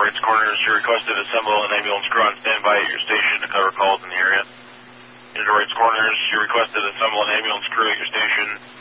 Wrights Corners. You requested to assemble an ambulance crew on standby at your station to cover calls in the area. Unit Wrights Corners, you requested to assemble an ambulance crew at your station